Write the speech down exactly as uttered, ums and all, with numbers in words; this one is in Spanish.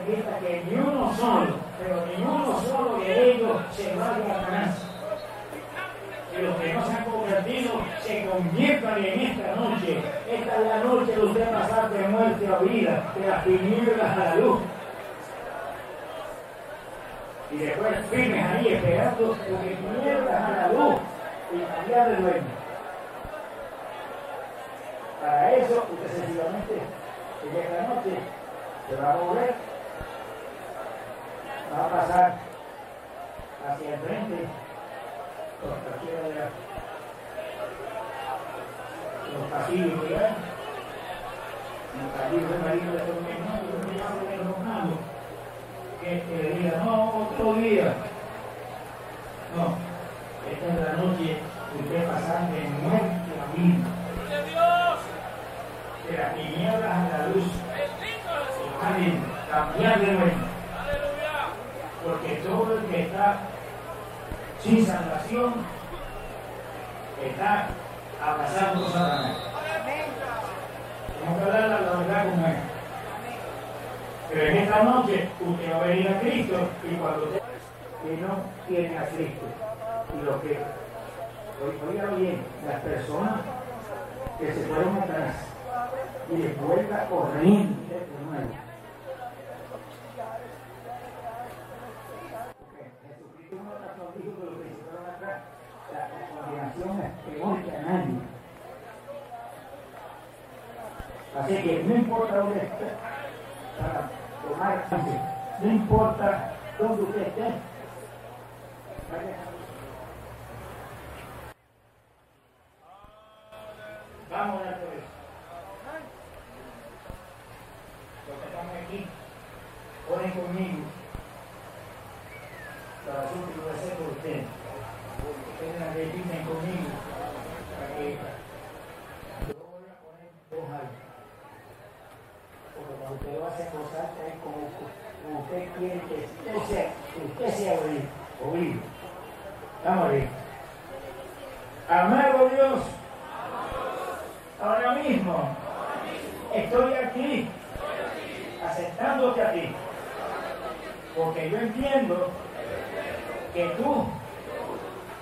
permita que ni uno solo, pero ni uno solo de ellos se vaya a Satanás. Que los que no se han convertido se conviertan en esta noche. Esta es la noche de usted pasar de muerte a vida, de las tinieblas a la luz. Y después firmes ahí esperando que tinieblas a la luz y cambiar de dueño. Para eso, usted sencillamente en esta noche se va a mover, va a pasar hacia el frente por cualquiera de los pasillos que hay. En el pasillo de marido de los hermanos, que, que le diga, no, otro día. No, esta es la noche que usted pasar de muerte a vida. De las tinieblas a la luz. Amén. Cambiar de nuevo. Porque todo el que está sin salvación está abrazando a Satanás. Tenemos que hablar la verdad con él. Pero en esta noche usted va a venir a Cristo y cuando usted que no tiene a Cristo y lo que, oigan bien, las personas que se fueron atrás y les vuelva corriendo de nuevo. Porque Jesucristo no nos dijo que los que se fueron atrás, la condenación es peor que a nadie. Así que no importa dónde esté, para tomar chance, no importa dónde usted esté, vamos a dar por eso. Los que están aquí, oren conmigo. La oración que voy a hacer por ustedes. Ustedes la repiten conmigo. Para que yo voy a poner dos almas. Porque cuando usted lo hace cosas, es como, como usted quiere que usted sea, que usted sea oído. Vamos a ver. Amado Dios, ahora mismo estoy aquí aceptándote a ti, porque yo entiendo que tú